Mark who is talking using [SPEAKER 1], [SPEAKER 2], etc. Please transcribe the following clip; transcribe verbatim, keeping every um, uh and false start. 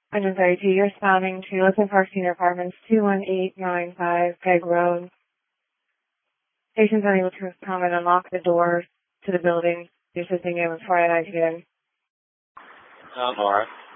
[SPEAKER 1] one thirty-two, you're responding to Listen Park Senior Apartments, two one eight nine five Peg Road. Patients unable to come and unlock the door to the building. You're assisting him with Friday night again.
[SPEAKER 2] I'm alright.